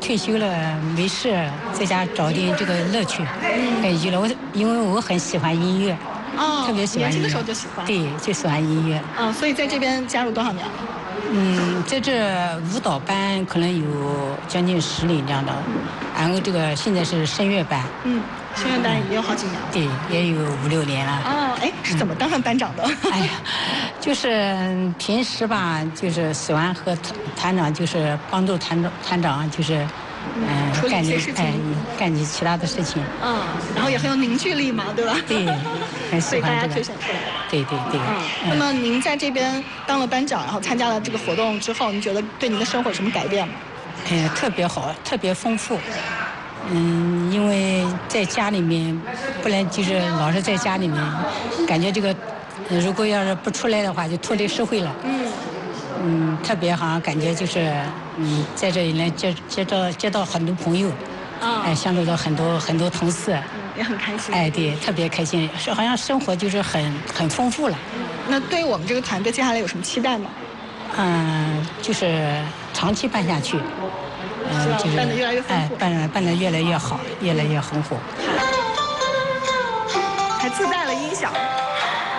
退休了没事，在家找点这个乐趣，娱乐。因为我很喜欢音乐，特别喜欢音乐。 年轻的时候就喜欢。 对，就喜欢音乐。 所以在这边加入多少年了？ 在这舞蹈班可能有将近10年这样的，然后这个现在是声乐班。 声乐班也有好几年了。 对，也有5、6年了。 是怎么当上班长的？ 哎呀，就是平时吧，就是喜欢和团长，就是帮助团长，就是处理一些事情， 干点其他的事情。 然后也很有凝聚力嘛，对吧？ 对，很喜欢这个。 所以大家推选出来。 对。 那么您在这边当了班长，然后参加了这个活动之后，您觉得对您的生活有什么改变吗？ 特别好，特别丰富。因为在家里面，不然就是老是在家里面，感觉这个，如果要是不出来的话，就脱离社会了。特别好像感觉就是，在这里呢接到很多朋友，相处到很多同事， 也很开心。 对，特别开心，好像生活就是很丰富了。 那对于我们这个团队接下来有什么期待吗？ 就是长期办下去。 就是办得越来越丰富， 办得越来越好，越来越丰富。 还自带了音响。